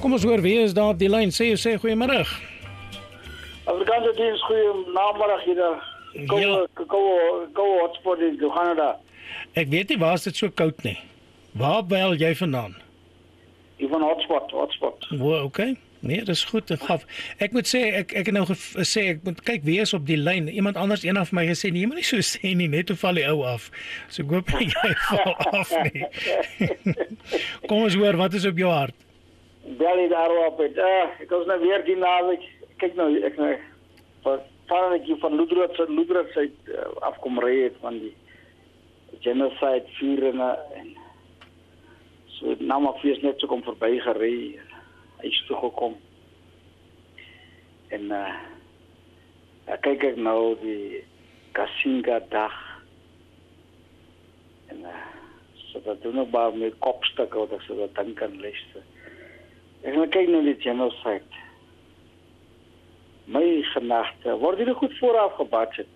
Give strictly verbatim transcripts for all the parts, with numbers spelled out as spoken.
Kom ons hoor wie is daar op die lyn. Sê jy sê goeiemôre. Afrikaanse diens, goeie namiddag hier. Kom, Ja. kom, kom hotspot in Canada. Ek weet nie waar is dit so koud nie. Waar bel jy vandaan? Hier van hotspot, hotspot. O, okay. Nee, dis goed. Dit gaf. Ek moet sê ek ek het nou gesê ek moet kyk wie is op die lyn. Iemand anders een af my gesê nee, jy moet nie so sê nie, net toe val die ou af. So ek hoop nie jy val af nie. Kom ons hoor, wat is op jou hart? Bel jy daarop het. Uh, ek was nou weer die naweek. Kyk nou, ek nou van ek hier van Loedroods en Loedroods uit uh, afkom ry het van die genocide vieringe en so nou maar fees net so kom verby gery. Hy is toe gekom. En uh, kyk ek nou die Kasinga dag. En uh, so dat doen ook maar met kopstukke wat ek so dat dan kan luister. Ek nou kyk nou die genocide. My genagte, word hier goed vooraf gebudget.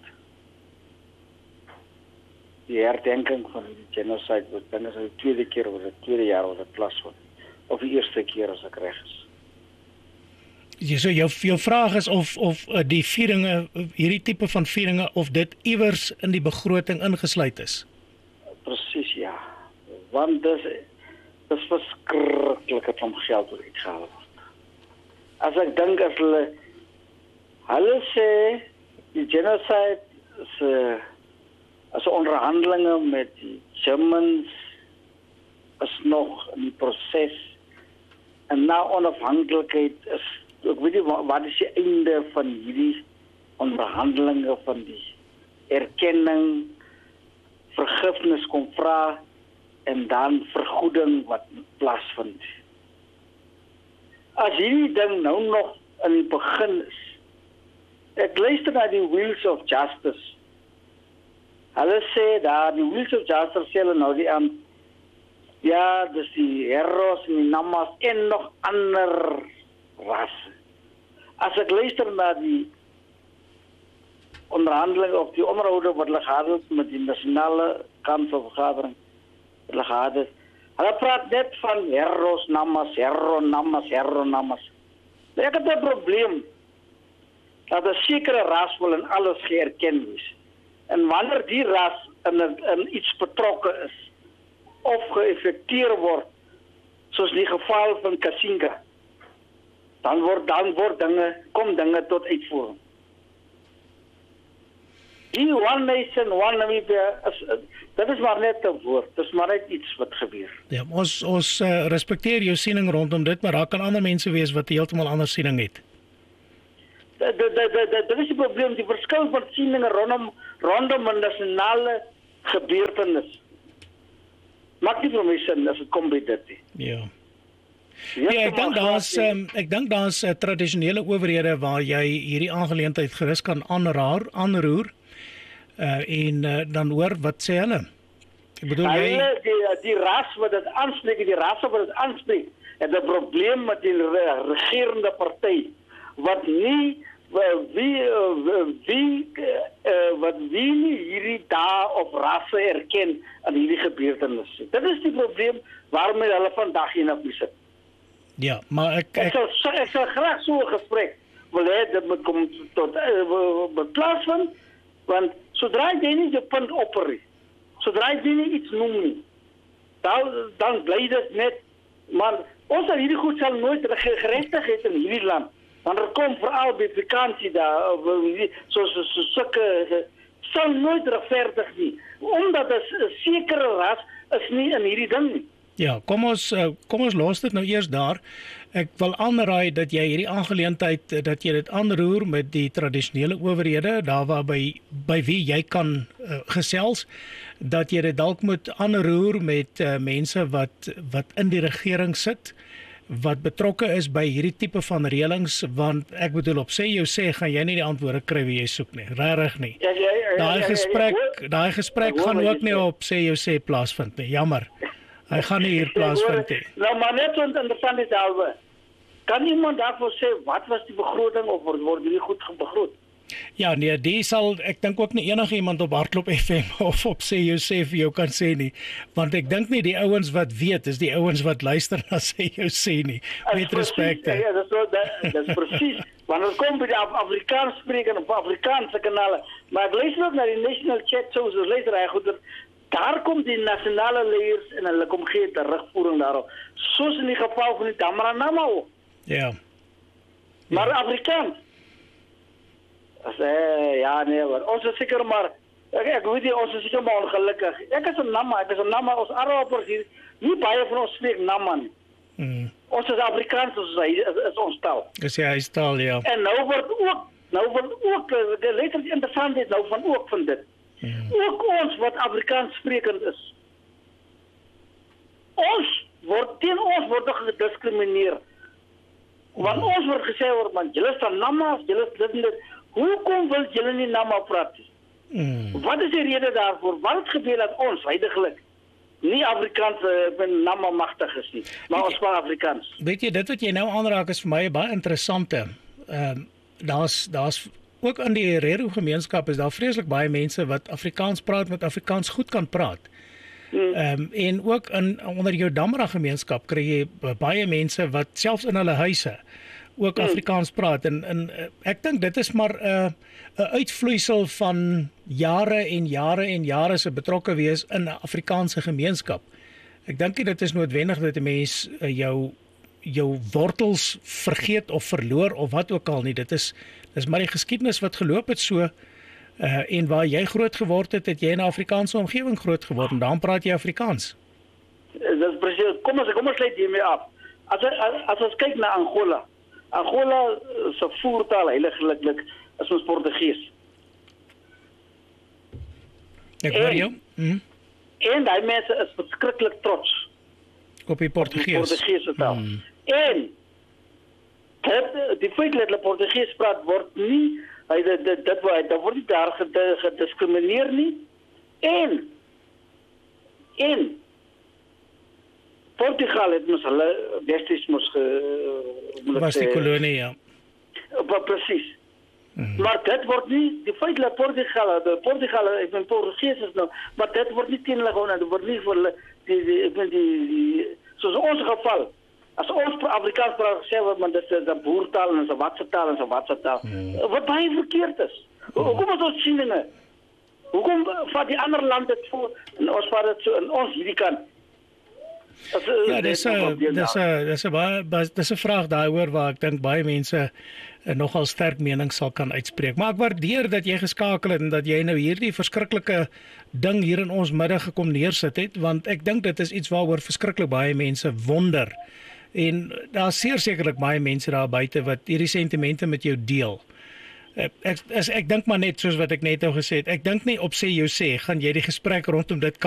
Die herdenking van die genocide word dan is die tweede keer of die tweede jaar wat dit plaasvind. Of die eerste keer as ek reg is. Jy so jou jou vraag is of of uh, die vieringe hierdie tipe van vieringe of dit iewers in die begroting ingesluit is. Presies ja. Want dis dis verskriklik het om geld wat uitgehaal word. As ek dink as hulle hulle sê die genocide se as onderhandelinge met die Germans is nog in die proses en na onafhanklikheid is ek weet nie wat, wat is die einde van hierdie onderhandelinge van die erkenning vergifnis kom vra en dan vergoeding wat plaasvind. As hierdie ding nou nog in die begin is, ek luister na die Wheels of Justice. Hulle sê daar, die Wheels of Justice sê hulle nou die aan ja, dus die Herros en die Namas en nog ander rasse. As ek luister na die onderhandeling of die onderhoude wat hulle gehad het met die nasionale kansvergadering, hulle gehad het, hulle praat net van Herros, Namas, Herro, Namas, Herro, Namas. Ek het 'n probleem dat 'n sekere ras wil in alles geerken is. En wanneer die ras in, in iets betrokke is, of geëffekteer word, soos die geval van Kasinga, dan word dan word dinge, kom dinge tot uitvoering. Die one nation, one Namibia, is, dit is maar net 'n woord, dit is maar net iets wat gebeur. Ja, ons ons uh, respekteer jou siening rondom dit, maar daar kan ander mense wees wat heeltemal ander siening het. Dit dit is die probleem, die verskil van sieninge rondom rondom 'n nasionale gebeurtenis. Maak nie vir my sin as dit kom by dit nie. Ja. Ja, ek dink daar's um, ek dink daar's uh, tradisionele owerhede waar jy hierdie aangeleentheid gerus kan aanraar, aanroer uh, en uh, dan hoor wat sê hulle. Ek bedoel jy hulle die die ras wat dit aanspreek, die rasse wat dit aanspreek, het 'n probleem met die regerende party wat nie wie wie uh, wat wie nie hierdie dae of rasse erken aan hierdie gebeurtenisse. Dit is die probleem waarmee hulle vandag hier op sit. Ja, maar ek ek, ek sal ek sal graag so 'n gesprek wil hê dat moet kom tot uh, plaasvind, want sodra jy nie die punt opper, sodra jy nie iets noem nie, dan dan bly dit net, maar ons sal hierdie goed sal nooit geregtigheid in hierdie land. Want er komt vooral bij vakantie daar, zoals so, sulke, sal nooit rechtvaardig nie. Omdat een sekere ras is nie in hierdie ding nie. Ja, kom ons kom ons los dit nou eers daar. Ek wil aanraai dat jy hierdie aangeleentheid dat jy dit aanroer met die tradisionele owerhede, daar waar by by wie jy kan uh, gesels, dat jy dit dalk moet aanroer met uh, mense wat wat in die regering sit, wat betrokke is by hierdie tipe van reëlings, want ek bedoel op sê jou sê gaan jy nie die antwoorde kry wie jy soek nie, regtig nie. Ja, ja, ja, daai ja, gesprek, ja, ja, daai gesprek gaan ook nie op sê jou sê plaasvind nie. Jammer. Hy gaan nie hier plaasvind nie. Nou maar net so interessant is alwe. Kan iemand daarvoor sê wat was die begroting of word word hierdie goed begroot? Ja, nee, die sal ek dink ook nie enige iemand op Hardloop F M of op Sê Jou Sê vir jou kan sê nie, want ek dink nie die ouens wat weet is die ouens wat luister na Sê Jou Sê nie. Met respek. Ja, dis so dat dis presies. Want ons kom by die Af Afrikaans spreek op Afrikaanse kanale, maar ek luister ook na die National Chat shows, ons luister reg goed. Daar kom die nasionale leiers en hulle kom gee terugvoering daarop. Soos in die geval van die Damranama ook. Ja. Maar Afrikaans. As, eh, ja, nee, maar ons is seker maar, ek, ek weet nie, ons is seker maar ongelukkig. Ek is 'n Nama, ek is 'n Nama, ons Arabiers hier, nie baie van ons spreek Nama nie. Mm. Ons is Afrikaans, ons is, is, is ons taal. Dis ja, hy taal, ja. En nou word ook, nou word ook, die letter interessant is nou van ook van dit. Mm. Ook ons wat Afrikaans sprekend is. Ons word, teen ons word nog gediskrimineer. Want mm. ons word gesê, word, man, julle is dan Namas, julle is dit en dit. Hoekom wil julle nie Nama praat? Mm. Wat is die rede daarvoor? Wat het gebeur dat ons huidiglik nie Afrikaans uh, Nama magtig is nie, maar ons van Afrikaans. Weet jy, dit wat jy nou aanraak is vir my baie interessante. Ehm um, daar's daar's ook in die Herero gemeenskap is daar vreeslik baie mense wat Afrikaans praat, wat Afrikaans goed kan praat. Ehm um, en ook in onder jou Damra gemeenskap kry jy baie mense wat selfs in hulle huise ook Afrikaans praat en en ek dink dit is maar 'n uh, 'n uitvloeisel van jare en jare en jare se betrokke wees in 'n Afrikaanse gemeenskap. Ek dink nie dit is noodwendig dat 'n mens uh, jou jou wortels vergeet of verloor of wat ook al nie. Dit is dis maar die geskiedenis wat geloop het so uh, en waar jy groot geword het, het jy in 'n Afrikaanse omgewing groot geword en daarom praat jy Afrikaans. Dis presies. Kom ons kom ons sluit hiermee af. As as, as ons kyk na Angola, Angola se voertaal heiliglik is ons Portugees. Ek hoor jou. Mm. En daai mense is verskriklik trots op die Portugees. Portugese taal. Mm. En dit die feit dat hulle Portugees praat word nie, hy dit dit dit word daar word nie daar gediskrimineer nie. En en Portugal het mos hulle destyds mos ge was die kolonie, ja. Presies. Mm-hmm. Maar dit word nie, die feit dat Portugal, de Portugal, ek ben Portugees is nou, maar dit word nie teen hulle gehou, dit word nie vir hulle, die, die, ek ben die, die, soos in ons geval, as ons Afrikaans praat gesê word, maar dit is een boertaal en is een watse taal en is een watse taal, mm. wat baie verkeerd is. Mm. Hoekom is ons sieninge? Hoekom vat die ander land het voor, en ons vat het so, en ons hierdie kant? As, ja, dis 'n dis 'n dis 'n baie dis 'n vraag daaroor waar ek dink baie mense uh, nogal sterk mening sal kan uitspreek. Maar ek waardeer dat jy geskakel het en dat jy nou hierdie verskriklike ding hier in ons middag gekom neersit het, want ek dink dit is iets waaroor verskriklik baie mense wonder. En daar seker sekerlik baie mense daar buite wat hierdie sentimente met jou deel. Ek ek, ek dink maar net soos wat ek net nou gesê het, ek dink nie op Sê Jou Sê gaan jy die gesprek rondom dit